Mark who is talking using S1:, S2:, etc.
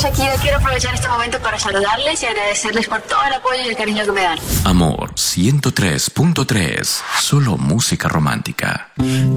S1: Shakira, quiero aprovechar este momento para saludarles y agradecerles por todo el apoyo y el cariño que me dan.
S2: Amor 103.3, solo música romántica.